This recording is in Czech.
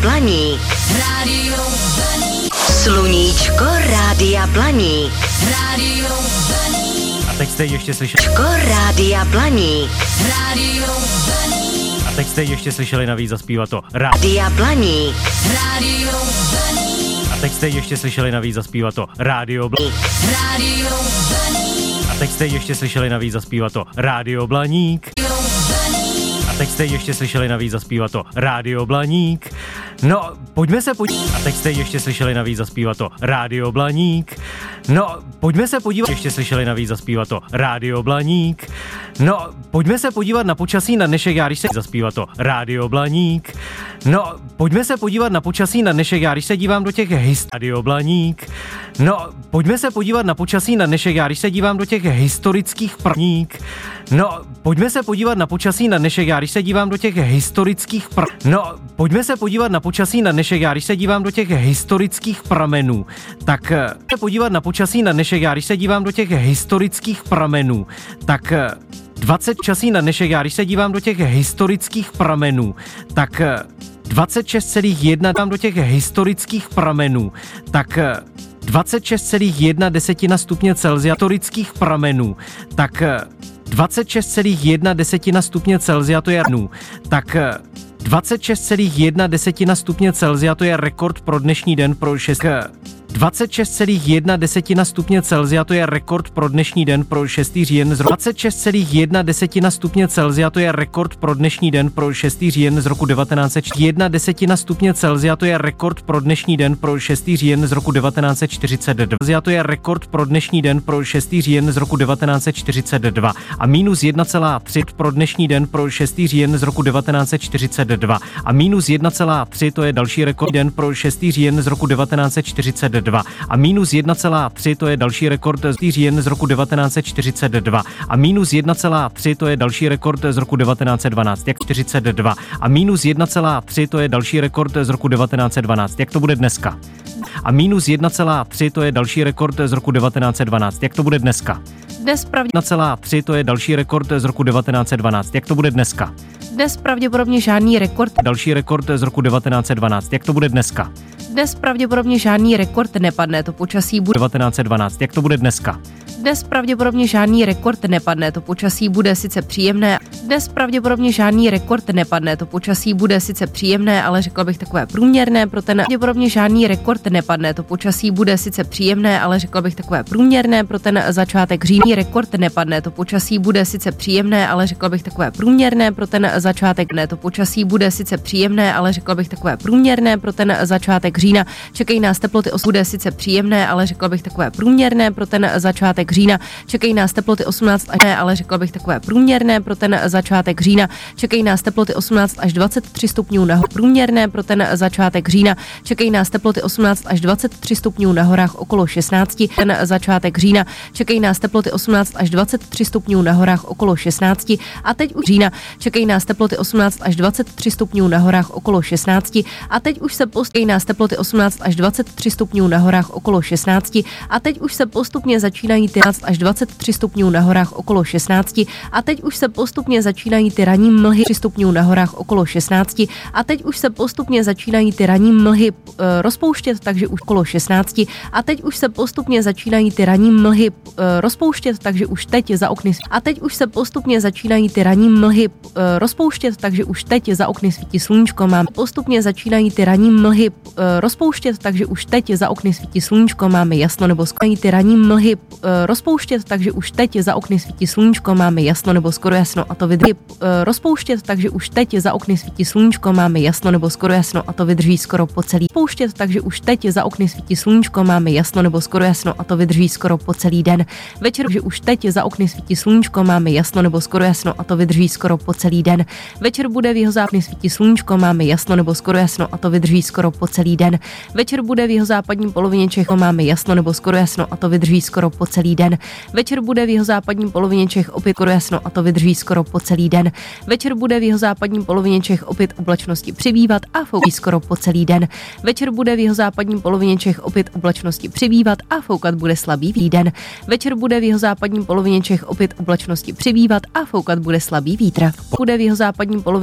Blaník. Rádio Blaník. Sluníčko Rádia Blaník. Rádio Blaník. A teď jste ještě slyšeli. Rádia Blaník. Rádio Blaník. A teď jste ještě slyšeli navíc zaspívat to. Rádia Blaník. Rádio Blaník. A teď jste ještě slyšeli navíc zaspívat to. Rádio Blaník. Rádio Blaník. A teď jste ještě slyšeli navíc zaspívat to. Rádio Blaník. A teď jste ještě slyšeli navíc zaspívat to. Rádio Blaník. No, pojďme se podívat. A teď jste ještě slyšeli navíc zaspívat to. Rádio Blaník. No, pojďme se podívat. Ještě slyšeli navíc zaspívat to. Rádio Blaník. No, pojďme se podívat na počasí na dnešek, já když se zaspívat to. Rádio Blaník. No, pojďme se podívat na počasí na dnešek, já když se dívám do těch Rádio Blaník. No, pojďme se podívat na počasí na dnešek, já když se dívám do těch historických praník. No, pojďme se podívat na počasí na dnešek, já když se dívám do těch historických No, pojďme se podívat na počasí na dnešek, já když se dívám do těch historických pramenů. Tak se podívat na počasí na dnešek, já když se dívám do těch historických pramenů. Tak 20 časí na dnešek, já když se dívám do těch historických pramenů. Tak 26,1 dám do těch historických pramenů. Tak 26,1 stupně Celsia historických pramenů. Tak 26,1 stupně Celsia to je tak 26,1 stupně Celsia to je rekord pro dnešní den pro 6. 26,1 stupně Celsia to je rekord pro dnešní den pro 6. říjen z roku 26,1 stupně Celsia to je rekord pro dnešní den pro 6. říjen z roku 1941 stupně Celsia to je rekord pro dnešní den pro 6. říjen z roku 1942. Celsia to je rekord pro dnešní den pro 6. říjen z roku 1942 a minus 1,3 pro dnešní den pro 6. říjen z roku 1942 a minus 1,3 to je další rekord den pro 6. říjen z roku 1942 a minus 1,3 to je další rekord z říjen z roku 1942 a minus 1,3 to je další rekord z roku 1912 jak 42 a minus 1,3 to je další rekord z roku 1912 jak to bude dneska a minus 1,3 to je další rekord z roku 1912 jak to bude dneska dnes 1,3 to je další rekord z roku 1912 jak to bude dneska dnes pravděpodobně žádný rekord další rekord z roku 1912 jak to bude dneska dnes pravděpodobně žádný rekord nepadne, to počasí bude 1912 jak to bude dneska dnes pravděpodobně žádný rekord nepadne, to počasí bude sice příjemné. Dnes pravděpodobně žádný rekord nepadne, to počasí bude sice příjemné, ale řekla bych takové průměrné pro ten pravděpodobně žádný rekord nepadne, to počasí bude sice příjemné, ale řekla bych takové průměrné pro ten začátek října. Rekord nepadne, to počasí bude sice příjemné, ale řekla bych takové průměrné pro ten začátek ne, to počasí bude sice příjemné, ale řekla bych takové průměrné pro ten začátek října. Čekají nás teploty bude sice příjemné, ale řekla bych takové průměrné pro ten začátek října. Čekají nás teploty 18 až ale řekla bych takové průměrné pro ten začátek října. Čekají nás teploty 18 až 23 stupňů nahoře. Průměrné pro ten začátek října. Čekají nás teploty 18 až 23 stupňů na horách okolo 16. Ten začátek října. Čekají nás teploty 18 až 23 stupňů na horách okolo 16. A teď už října. Čekají nás teploty 18 až 23 stupňů na horách okolo 16. A teď už se postupně nás teploty 18 až 23 stupňů na horách okolo 16. A teď už se postupně začínají 15 až 23 stupňů na horách okolo 16 a teď už se postupně začínají ty ranní mlhy 3 stupňů na horách okolo 16 a teď už se postupně začínají ty ranní mlhy rozpouštět, takže už okolo 16 a teď už se postupně začínají ty ranní mlhy rozpouštět, takže už teď za okny a teď už se postupně začínají ty ranní mlhy rozpouštět, takže už teď za okny svítí sluníčko, máme postupně začínají ty ranní mlhy rozpouštět, takže už teď za okny svítí sluníčko, máme jasno nebo skvělý ty ranní mlhy rozpouštět, takže už teď za okny svítí sluníčko, máme jasno nebo skoro jasno a to vydrží rozpouštět, takže už teď za okny svítí sluníčko, máme jasno nebo skoro jasno a to vydrží skoro po celý pouštět, takže už teď za okny svítí sluníčko, máme jasno nebo skoro jasno a to vydrží skoro po celý den. Večer, že už teď za okny svítí sluníčko, máme jasno nebo skoro jasno a to vydrží skoro po celý den. Večer bude v jihozápadní svítí sluníčko, máme jasno nebo skoro jasno a to vydrží skoro po celý den. Večer bude v jihozápadní polovině Čech, máme jasno nebo skoro jasno a to vydrží skoro po celý den. Večer bude v jihozápadní polovině Čech opět skoro jasno a to vydrží skoro po celý den. Večer bude v jihozápadní polovině Čech opět oblačnosti přibývat a foukat skoro po celý den. Večer bude v jihozápadní polovině Čech opět oblačnosti přibývat a foukat bude slabý den. Večer bude v jihozápadní polovině Čech opět oblačnosti přibývat a foukat bude slabý vítr. Bude v jihozápadní polovině